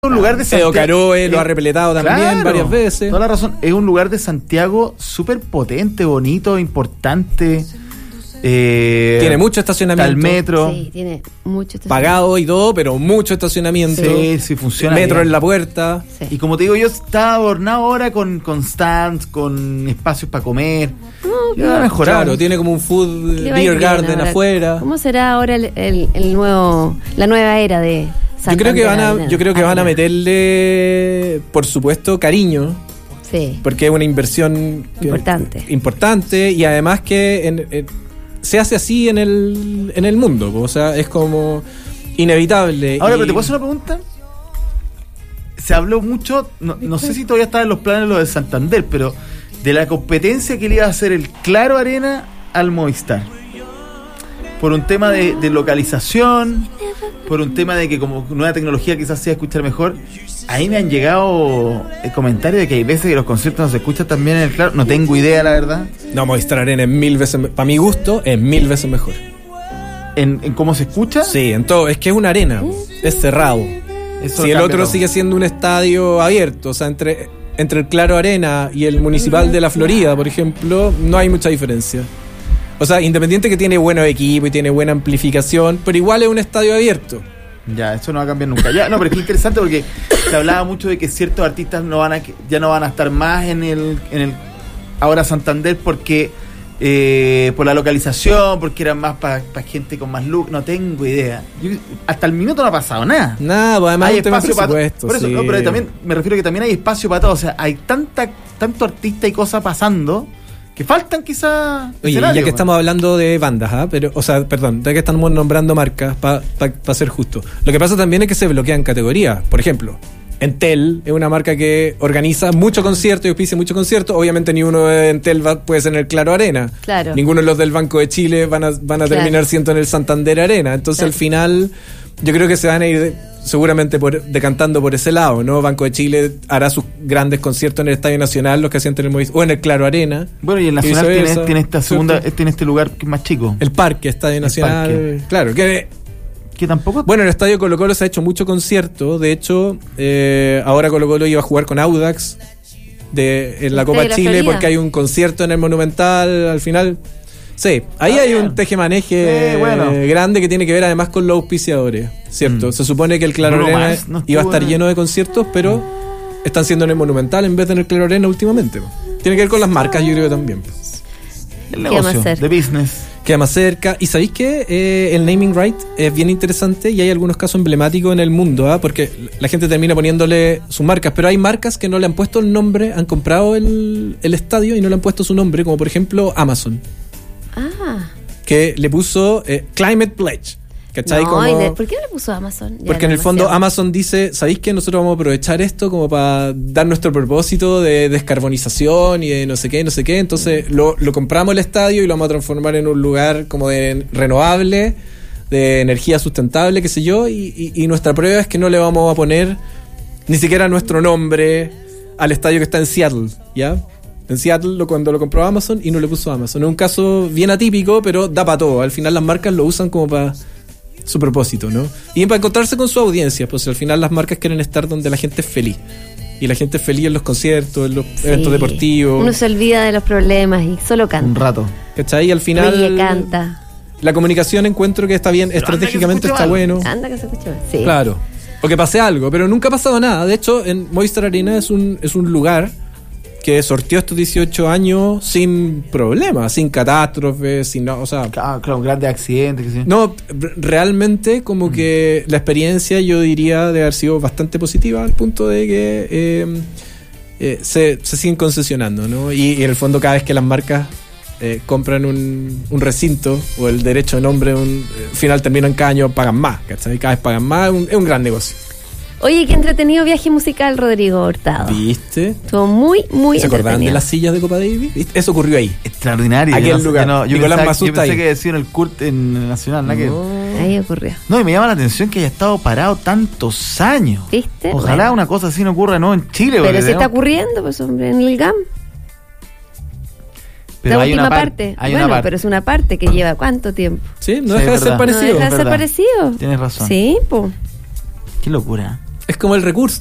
un lugar de Santiago. Caroe lo ha repletado también, claro, varias veces. Toda la razón. Es un lugar de Santiago súper potente, bonito, importante. Tiene mucho estacionamiento. Al metro. Sí, tiene mucho estacionamiento. Pagado y todo, pero mucho estacionamiento. Sí, funciona. Metro bien. en la puerta. Sí. Y como te digo, yo estaba adornado ahora con stands, con espacios para comer. Ya ha mejorado. Claro, tiene como un food Le va a ir beer bien garden ahora. afuera. ¿Cómo será ahora la nueva era de Yo creo que van a Arena? meterle, por supuesto, cariño, Sí. porque es una inversión importante y además que se hace así en el mundo, o sea, es como inevitable. Ahora, pero te puedo hacer una pregunta. Se habló mucho, no sé si todavía está en los planes lo de Santander, pero de la competencia que le iba a hacer el Claro Arena al Movistar. Por un tema de localización, por un tema de que como nueva tecnología quizás sea escuchar mejor. Ahí me han llegado comentarios de que hay veces que los conciertos no se escuchan también en el Claro. No tengo idea, la verdad. No, Movistar Arena es 1000 veces, para mi gusto, es 1000 veces mejor. ¿En cómo se escucha? Sí, en todo, es que es una arena, es cerrado. Eso Si el cambia otro todo. sigue siendo un estadio abierto, o sea, entre el Claro Arena y el Municipal de la Florida, por ejemplo, no hay mucha diferencia. O sea, independiente que tiene buenos equipos y tiene buena amplificación, pero igual es un estadio abierto. Ya, eso no va a cambiar nunca. Ya, no, pero es que es interesante porque se hablaba mucho de que ciertos artistas ya no van a estar más en el ahora Santander porque por la localización, porque eran más para gente con más look. No tengo idea. Hasta el minuto no ha pasado nada. Nada, pues además Hay es un tema de espacio para presupuesto. por eso, sí. no, pero también me refiero a que también hay espacio para todo. O sea, hay tanto artista y cosa pasando que faltan quizás. Oye, ya que estamos hablando de bandas, pero, o sea, perdón, ya que estamos nombrando marcas, para ser justo. Lo que pasa también es que se bloquean categorías. Por ejemplo, Entel es una marca que organiza muchos conciertos y auspicia muchos conciertos. Obviamente ni uno de Entel puede ser en el Claro Arena. Claro. Ninguno de los del Banco de Chile van a terminar siendo en el Santander Arena. Entonces al final yo creo que se van a ir seguramente decantando por ese lado, ¿no? Banco de Chile hará sus grandes conciertos en el Estadio Nacional, los que hacían en el Movistar, o en el Claro Arena. Bueno, y el Nacional tiene esta segunda, tiene este lugar que es más chico. El Parque, Estadio Nacional. Parque. Claro, que tampoco. Bueno, el Estadio Colo-Colo se ha hecho mucho concierto. De hecho, ahora Colo-Colo iba a jugar con Audax en la Copa Chile porque hay un concierto en el Monumental al final. Sí, ahí hay un tejemaneje grande que tiene que ver además con los auspiciadores, ¿cierto? Se supone que el Claro Arena iba a estar lleno de conciertos, pero están siendo en el Monumental en vez de en el Claro Arena últimamente. Tiene que ver con las marcas, yo creo que también. El negocio, de business. Queda más cerca. Y sabéis que el naming right es bien interesante y hay algunos casos emblemáticos en el mundo, porque la gente termina poniéndole sus marcas, pero hay marcas que no le han puesto el nombre, han comprado el estadio y no le han puesto su nombre, como por ejemplo Amazon. Que le puso Climate Pledge. ¿Cachai? ¿Por qué no le puso Amazon? Porque en el fondo Amazon dice, ¿sabéis que nosotros vamos a aprovechar esto como para dar nuestro propósito de descarbonización y de no sé qué? Entonces lo compramos el estadio y lo vamos a transformar en un lugar como de renovable, de energía sustentable, qué sé yo, y nuestra prueba es que no le vamos a poner ni siquiera nuestro nombre al estadio que está en Seattle, ¿ya? En Seattle cuando lo compró Amazon y no le puso Amazon. Es un caso bien atípico, pero da para todo. Al final las marcas lo usan como para su propósito, ¿no? Y para encontrarse con su audiencia, pues al final las marcas quieren estar donde la gente es feliz. Y la gente es feliz en los conciertos, en los eventos deportivos. Uno se olvida de los problemas y solo canta. Un rato. ¿Cachai? Y al final Ríe, canta. La comunicación encuentro que está bien, pero estratégicamente está bueno. Anda que se escucha. Sí. Claro. O que pase algo, pero nunca ha pasado nada. De hecho, en Movistar Arena es un lugar que sorteó estos 18 años sin problemas, sin catástrofes, sin nada, o sea... Claro, grandes accidentes. Que sí. No, realmente como que la experiencia yo diría de haber sido bastante positiva al punto de que se siguen concesionando, ¿no? Y en el fondo cada vez que las marcas compran un recinto o el derecho de nombre, al final terminan cada año pagan más, ¿cachai? Cada vez pagan más, es un gran negocio. Oye, qué entretenido viaje musical, Rodrigo Hurtado. ¿Viste? Estuvo muy, muy ¿Se acordaban de las sillas de Copa Davis? ¿Viste? Eso ocurrió ahí. Extraordinario. Aquel lugar. Yo Nicolás Masusta pensé ahí. que decía en el CURT en el Nacional. Ahí ocurrió. No, y me llama la atención que haya estado parado tantos años. ¿Viste? Ojalá una cosa así no ocurra en Chile. Pero se está ocurriendo, pues, hombre, en el GAM. Pero la hay última una parte. Hay bueno, una parte. pero es una parte que lleva ¿cuánto tiempo? Sí, no deja de ser verdad. parecido. No deja de ser parecido. Tienes razón. Sí, pues. Qué locura. Es como el recurso,